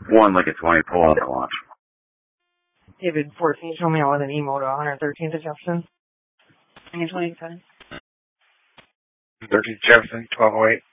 1 like a 20, pull out at launch. David 14, show me out with an emo to 113th of Jefferson. 27. 13th Jefferson, 1208.